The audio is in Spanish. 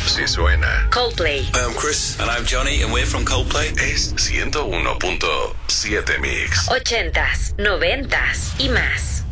si suena. Coldplay. Hi, I'm Chris. And I'm Johnny, and we're from Coldplay. Es 101.7 Mix. 80s, 90s y más.